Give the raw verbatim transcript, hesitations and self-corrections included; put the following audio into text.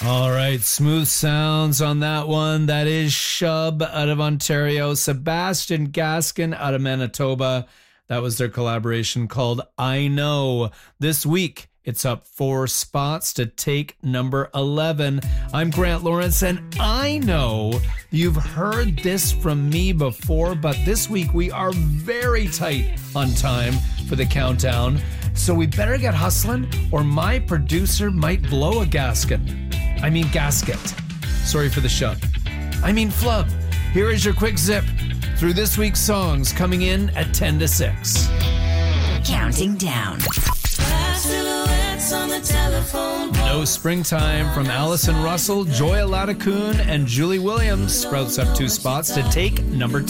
All right, smooth sounds on that one. That is Shub out of Ontario, Sebastian Gaskin out of Manitoba. That was their collaboration called I Know. This week, it's up four spots to take number eleven. I'm Grant Lawrence, and I know you've heard this from me before, but this week we are very tight on time for the countdown, so we better get hustling or my producer might blow a gasket. I mean gasket. Sorry for the shove. I mean flub. Here is your quick zip through this week's songs coming in at ten to six. Counting down. On the telephone. No Springtime from Allison Russell, Joya Latacoon, and Julie Williams sprouts up two spots to take number two.